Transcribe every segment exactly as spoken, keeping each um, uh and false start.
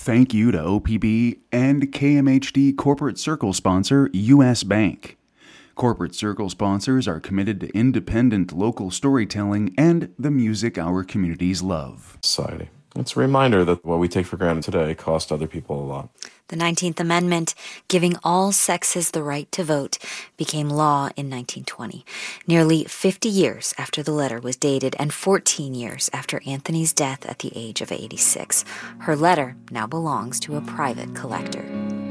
thank you to O P B and K M H D Corporate Circle sponsor U S Bank. Corporate Circle sponsors are committed to independent local storytelling and the music our communities love. Society. It's a reminder that what we take for granted today cost other people a lot. The nineteenth Amendment, giving all sexes the right to vote, became law in nineteen twenty, nearly fifty years after the letter was dated and fourteen years after Anthony's death at the age of eighty-six. Her letter now belongs to a private collector.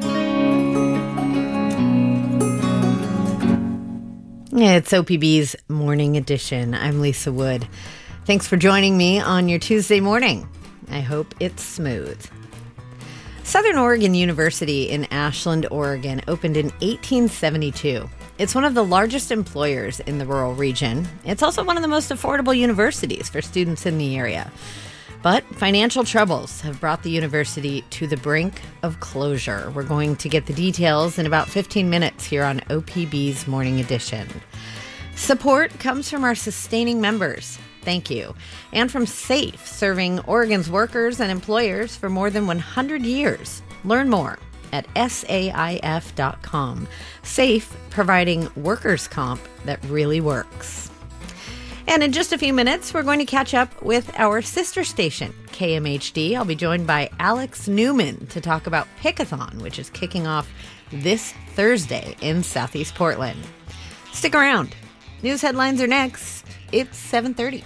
It's O P B's Morning Edition. I'm Lisa Wood. Thanks for joining me on your Tuesday morning. I hope it's smooth. Southern Oregon University in Ashland, Oregon opened in eighteen seventy-two. It's one of the largest employers in the rural region. It's also one of the most affordable universities for students in the area. But financial troubles have brought the university to the brink of closure. We're going to get the details in about fifteen minutes here on O P B's Morning Edition. Support comes from our sustaining members. Thank you. And from SAFE, serving Oregon's workers and employers for more than one hundred years. Learn more at S A I F dot com. SAFE, providing workers' comp that really works. And in just a few minutes, we're going to catch up with our sister station, K M H D. I'll be joined by Alex Newman to talk about Pickathon, which is kicking off this Thursday in Southeast Portland. Stick around. News headlines are next. It's seven thirty.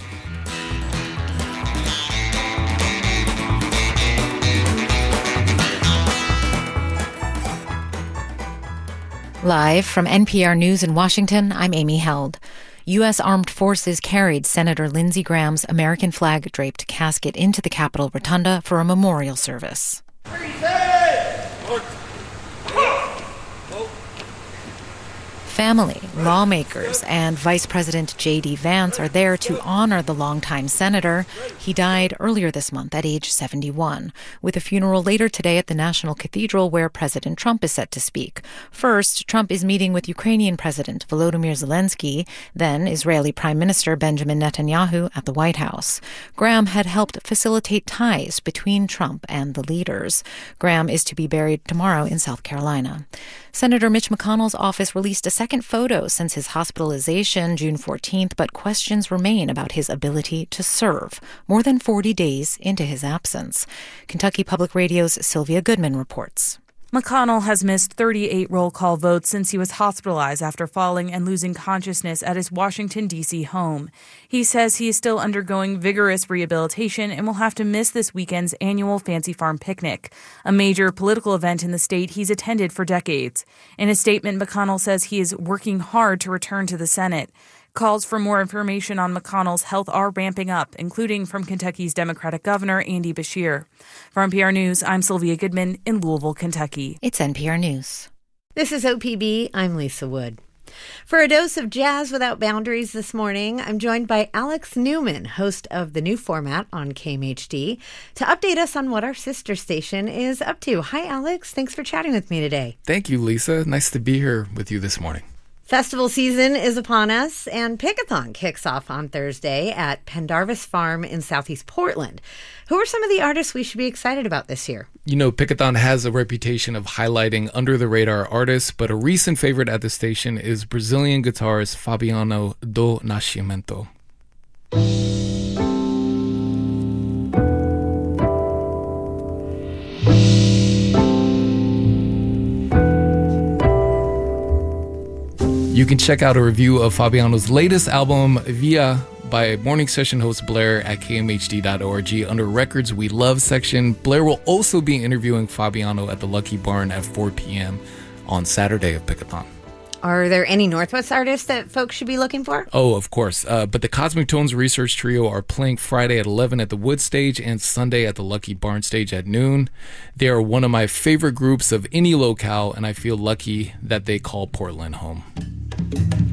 Live from N P R News in Washington, I'm Amy Held. U S Armed Forces carried Senator Lindsey Graham's American flag-draped casket into the Capitol Rotunda for a memorial service. Family, lawmakers, and Vice President J D. Vance are there to honor the longtime senator. He died earlier this month at age seventy-one, with a funeral later today at the National Cathedral where President Trump is set to speak. First, Trump is meeting with Ukrainian President Volodymyr Zelensky, then Israeli Prime Minister Benjamin Netanyahu at the White House. Graham had helped facilitate ties between Trump and the leaders. Graham is to be buried tomorrow in South Carolina. Senator Mitch McConnell's office released a second photo since his hospitalization June fourteenth, but questions remain about his ability to serve more than forty days into his absence. Kentucky Public Radio's Sylvia Goodman reports. McConnell has missed thirty-eight roll call votes since he was hospitalized after falling and losing consciousness at his Washington, D C home. He says he is still undergoing vigorous rehabilitation and will have to miss this weekend's annual Fancy Farm picnic, a major political event in the state he's attended for decades. In a statement, McConnell says he is working hard to return to the Senate. Calls for more information on McConnell's health are ramping up, including from Kentucky's Democratic Governor Andy Beshear. For N P R News, I'm Sylvia Goodman in Louisville, Kentucky. It's N P R News. This is O P B. I'm Lisa Wood. For a dose of jazz without boundaries this morning, I'm joined by Alex Newman, host of the new format on K M H D, to update us on what our sister station is up to. Hi, Alex. Thanks for chatting with me today. Thank you, Lisa. Nice to be here with you this morning. Festival season is upon us, and Pickathon kicks off on Thursday at Pendarvis Farm in Southeast Portland. Who are some of the artists we should be excited about this year? You know, Pickathon has a reputation of highlighting under-the-radar artists, but a recent favorite at the station is Brazilian guitarist Fabiano do Nascimento. You can check out a review of Fabiano's latest album, Via, by morning session host Blair at K M H D dot org under Records We Love section. Blair will also be interviewing Fabiano at the Lucky Barn at four p.m. on Saturday of Pickathon. Are there any Northwest artists that folks should be looking for? Oh, of course. Uh, but the Cosmic Tones Research Trio are playing Friday at eleven at the Wood Stage and Sunday at the Lucky Barn Stage at noon. They are one of my favorite groups of any locale, and I feel lucky that they call Portland home.